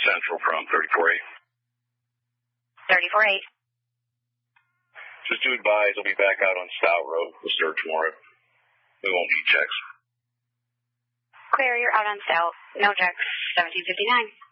Central from 34-8. 34-8. Just do advise I'll be back out on Stout Road for search warrant. We won't need checks. Clear, you're out on Stout. No checks. 1759.